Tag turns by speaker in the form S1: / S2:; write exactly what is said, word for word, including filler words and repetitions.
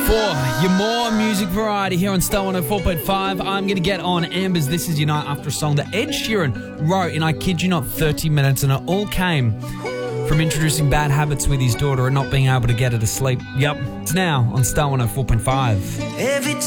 S1: For your more music variety here on Star one oh four point five, I'm going to get on Amber's This Is Your Night after a song that Ed Sheeran wrote in, I kid you not, thirty minutes, and it all came from introducing bad habits with his daughter and not being able to get her to sleep. Yep, it's now on Star one oh four point five.
S2: Every